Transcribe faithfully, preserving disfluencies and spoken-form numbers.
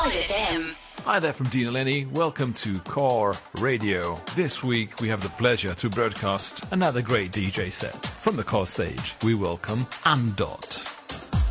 five F M. Hi there from Dean Lenny. Welcome to Core Radio. This week we have the pleasure to broadcast another great D J set. From the Core stage, we welcome Andot.